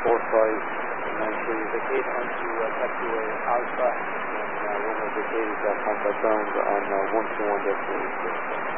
make sure you vacate onto taxiway Alpha, and one of the vacators are contact ground on 121.8.